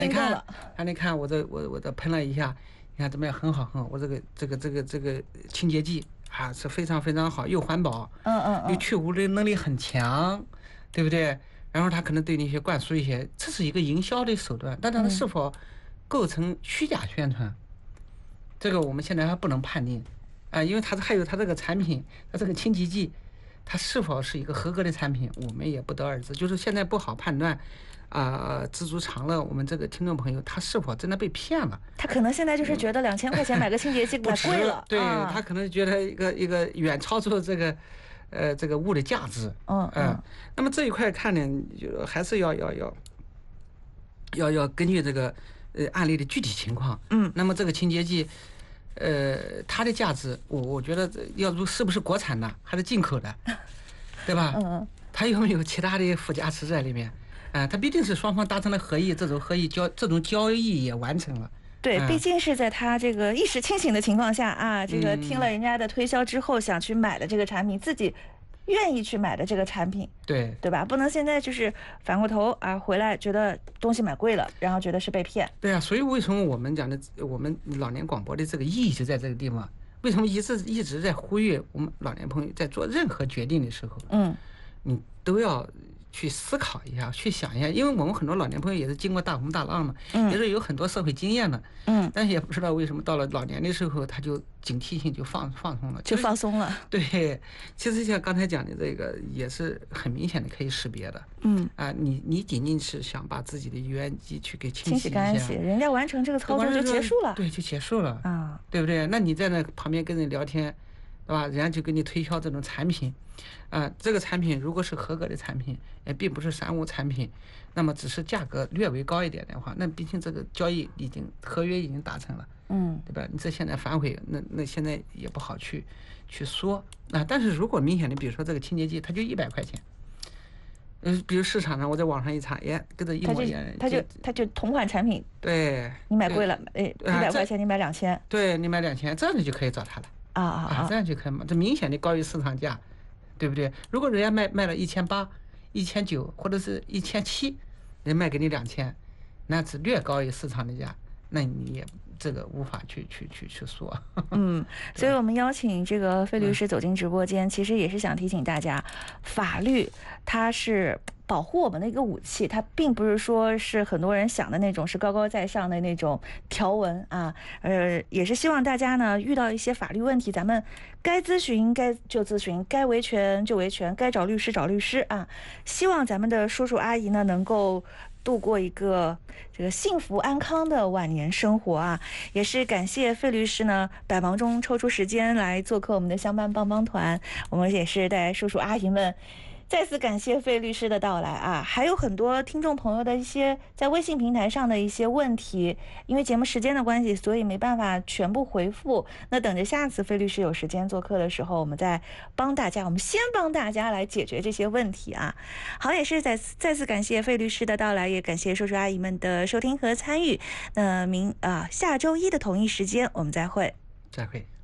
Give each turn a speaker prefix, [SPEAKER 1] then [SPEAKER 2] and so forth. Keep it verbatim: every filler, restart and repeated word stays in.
[SPEAKER 1] 你看，啊，你看我这我我这喷了一下，你看怎么样？很好很好，我这个这个这个这个清洁剂啊是非常非常好，又环保，
[SPEAKER 2] 嗯嗯嗯，
[SPEAKER 1] 又去污的能力很强，对不对？然后它可能对那些灌输一些，这是一个营销的手段，但它是否构成虚假宣传，这个我们现在还不能判定啊，因为它还有它这个产品，它这个清洁剂，它是否是一个合格的产品，我们也不得而知，就是现在不好判断。啊、呃，知足常乐，我们这个听众朋友，他是否真的被骗了？
[SPEAKER 2] 他可能现在就是觉得两千块钱买个清洁剂买贵了，
[SPEAKER 1] 对、
[SPEAKER 2] 啊、
[SPEAKER 1] 他可能觉得一个一个远超出这个，呃，这个物的价值。
[SPEAKER 2] 嗯嗯、呃。
[SPEAKER 1] 那么这一块看呢，就还是要要要要要根据这个呃案例的具体情况。
[SPEAKER 2] 嗯。
[SPEAKER 1] 那么这个清洁剂，呃，它的价值，我我觉得要如是不是国产的，还是进口的，对吧？
[SPEAKER 2] 嗯嗯。
[SPEAKER 1] 它有没有其他的附加值在里面？啊，它必定是双方达成了合意，这种合意交这种交易也完成了。
[SPEAKER 2] 对，毕竟是在他这个意识清醒的情况下啊，这个听了人家的推销之后想去买的这个产品，自己愿意去买的这个产品，
[SPEAKER 1] 对
[SPEAKER 2] 对吧？不能现在就是反过头啊，回来觉得东西买贵了，然后觉得是被骗。
[SPEAKER 1] 对啊，所以为什么我们讲的我们老年广播的这个意义就在这个地方？为什么一直一直在呼吁我们老年朋友在做任何决定的时候，
[SPEAKER 2] 嗯，
[SPEAKER 1] 你都要去思考一下，去想一下，因为我们很多老年朋友也是经过大风大浪的，
[SPEAKER 2] 嗯，
[SPEAKER 1] 也是有很多社会经验的，
[SPEAKER 2] 嗯，
[SPEAKER 1] 但是也不知道为什么到了老年的时候，他就警惕性就放放松了，
[SPEAKER 2] 就放松了。
[SPEAKER 1] 对，其实像刚才讲的这个，也是很明显的可以识别的。
[SPEAKER 2] 嗯
[SPEAKER 1] 啊，你你仅仅是想把自己的油烟机去给清洗一下，
[SPEAKER 2] 清洗干洗，人家完成这个操作就结束了，
[SPEAKER 1] 对，就结束了
[SPEAKER 2] 啊，
[SPEAKER 1] 对不对？那你在那旁边跟人聊天，对吧？人家就给你推销这种产品。啊、呃，这个产品如果是合格的产品，也并不是三无产品，那么只是价格略微高一点的话，那毕竟这个交易已经合约已经达成了，
[SPEAKER 2] 嗯，
[SPEAKER 1] 对吧？你这现在反悔，那那现在也不好去去说啊。但是如果明显的，比如说这个清洁剂，它就一百块钱，嗯，比如市场上我在网上一查，哎，跟这一模一样，
[SPEAKER 2] 它就它就同款产品，
[SPEAKER 1] 对，
[SPEAKER 2] 你买贵了，哎，一百块钱你买两千，
[SPEAKER 1] 对你买两千，这样你就可以找他了。
[SPEAKER 2] 啊啊啊！
[SPEAKER 1] 这样就可以嘛？这明显的高于市场价，对不对？如果人家卖卖了一千八、一千九或者是一千七，人卖给你两千，那只略高于市场的价，那你也这个无法去去去去说。
[SPEAKER 2] 嗯，所以我们邀请这个费律师走进直播间，其实也是想提醒大家，法律它是保护我们的一个武器，它并不是说是很多人想的那种是高高在上的那种条文啊，呃，也是希望大家呢遇到一些法律问题，咱们该咨询该就咨询，该维权就维权，该找律师找律师啊。希望咱们的叔叔阿姨呢能够度过一个这个幸福安康的晚年生活啊！也是感谢费律师呢百忙中抽出时间来做客我们的相伴帮帮团，我们也是带叔叔阿姨们。再次感谢费律师的到来啊！还有很多听众朋友的一些在微信平台上的一些问题，因为节目时间的关系，所以没办法全部回复。那等着下次费律师有时间做客的时候，我们再帮大家，我们先帮大家来解决这些问题啊！好，也是再次再次感谢费律师的到来，也感谢叔叔阿姨们的收听和参与。那明啊，下周一的同一时间我们再会，
[SPEAKER 1] 再会。